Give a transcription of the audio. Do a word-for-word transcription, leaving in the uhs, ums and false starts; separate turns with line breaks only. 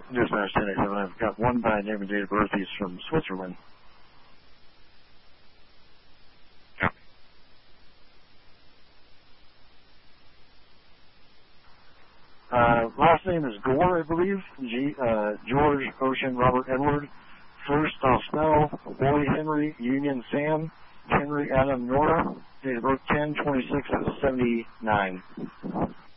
Just understand it. I've got one by name and date of birth. He's from Switzerland.
Yeah.
Uh, last name is Gore, I believe. G, uh, George, Ocean, Robert, Edward. First, I'll spell Boy, Henry, Union, Sam, Henry, Adam, Nora. Date of birth ten twenty-six seventy-nine.